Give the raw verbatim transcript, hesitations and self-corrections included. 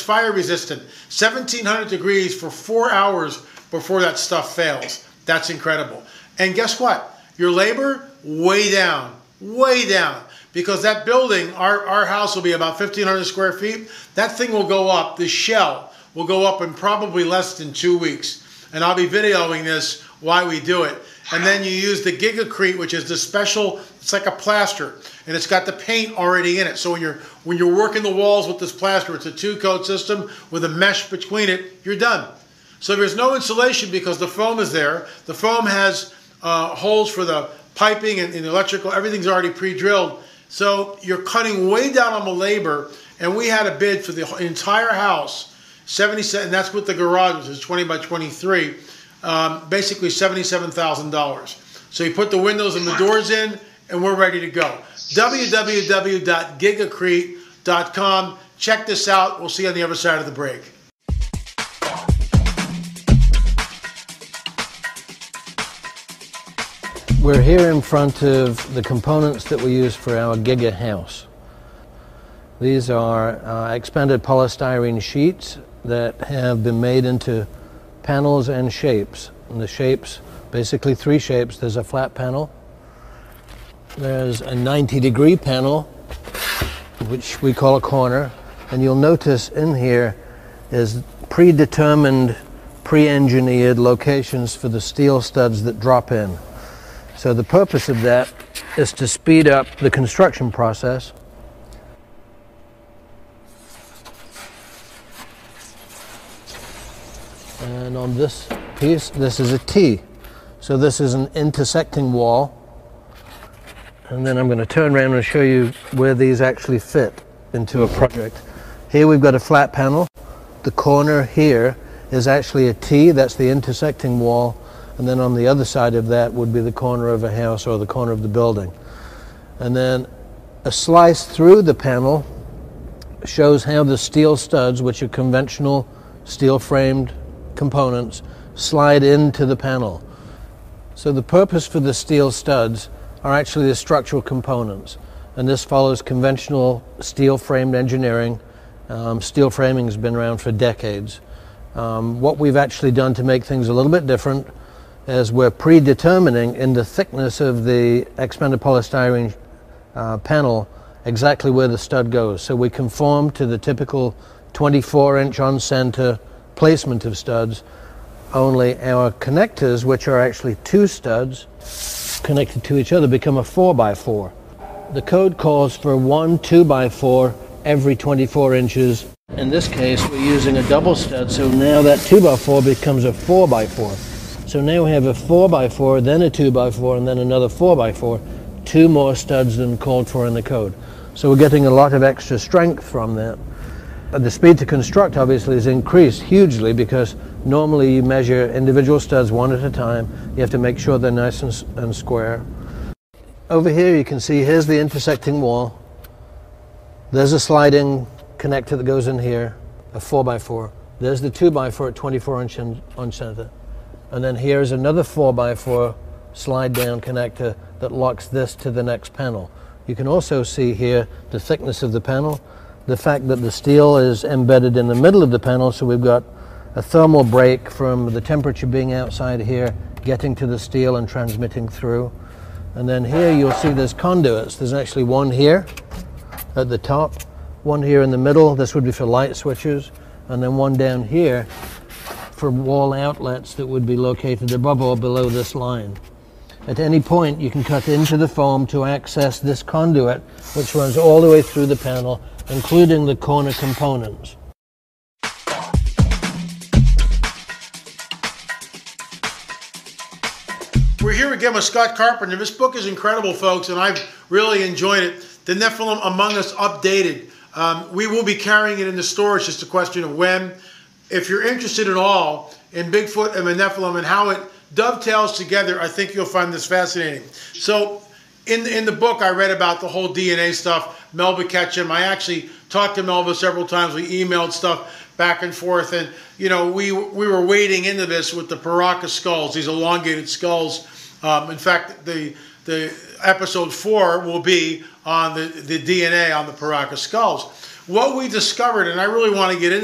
fire resistant. seventeen hundred degrees for four hours before that stuff fails. That's incredible. And guess what? Your labor, way down, way down. Because that building, our, our house will be about fifteen hundred square feet. That thing will go up, the shell will go up in probably less than two weeks. And I'll be videoing this why we do it. And then you use the Gigacrete, which is the special, it's like a plaster. And it's got the paint already in it. So when you're, when you're working the walls with this plaster, it's a two-coat system with a mesh between it, you're done. So there's no insulation because the foam is there. The foam has uh, holes for the piping and, and electrical, everything's already pre-drilled. So you're cutting way down on the labor, and we had a bid for the entire house, seventy-seven, and that's with the garage, which is twenty by twenty-three, um, basically seventy-seven thousand dollars. So you put the windows and the doors in, and we're ready to go. w w w dot gigacrete dot com. Check this out. We'll see you on the other side of the break. We're here in front of the components that we use for our Giga house. These are uh, expanded polystyrene sheets that have been made into panels and shapes. And the shapes, basically three shapes. There's a flat panel, there's a ninety degree panel, which we call a corner, and you'll notice in here is predetermined, pre-engineered locations for the steel studs that drop in. So the purpose of that is to speed up the construction process. And on this piece, this is a T. So this is an intersecting wall. And then I'm going to turn around and show you where these actually fit into a project. Here we've got a flat panel. The corner here is actually a T, that's the intersecting wall. And then on the other side of that would be the corner of a house or the corner of the building. And then a slice through the panel shows how the steel studs, which are conventional steel framed components, slide into the panel. So the purpose for the steel studs are actually the structural components. And this follows conventional steel framed engineering. Um, steel framing has been around for decades. Um, what we've actually done to make things a little bit different as we're predetermining in the thickness of the expanded polystyrene uh, panel exactly where the stud goes. So we conform to the typical twenty-four inch on center placement of studs, only our connectors, which are actually two studs connected to each other, become a four by four. The code calls for one two by four every twenty-four inches. In this case, we're using a double stud, so now that two by four becomes a four by four. So now we have a four by four, then a two by four, and then another four by four, two more studs than called for in the code. So we're getting a lot of extra strength from that. And the speed to construct obviously is increased hugely because normally you measure individual studs one at a time. You have to make sure they're nice and, and square. Over here you can see here's the intersecting wall. There's a sliding connector that goes in here, a four by four. There's the two by four at twenty-four inch on center. And then here's another four by four slide down connector that locks this to the next panel. You can also see here the thickness of the panel, the fact that the steel is embedded in the middle of the panel, so we've got a thermal break from the temperature being outside here, getting to the steel and transmitting through. And then here you'll see there's conduits. There's actually one here at the top, one here in the middle, this would be for light switches, and then one down here for wall outlets that would be located above or below this line. At any point you can cut into the foam to access this conduit, which runs all the way through the panel, including the corner components. We're here again with Scott Carpenter. This book is incredible, folks, and I've really enjoyed it. The Nephilim Among Us Updated. Um, we will be carrying it in the store. It's just a question of when. If you're interested at all in Bigfoot and the Nephilim and how it dovetails together, I think you'll find this fascinating. So in, in the book, I read about the whole D N A stuff, Melba Ketchum. I actually talked to Melba several times. We emailed stuff back and forth. And, you know, we, we were wading into this with the Paracas skulls, these elongated skulls. Um, in fact, the, the episode four will be on the, the D N A on the Paracas skulls. What we discovered, and I really want to get into